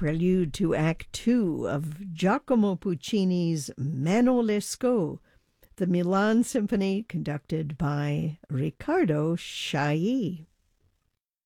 prelude to Act Two of Giacomo Puccini's Mano Lescaut, the Milan Symphony conducted by Riccardo Chailly.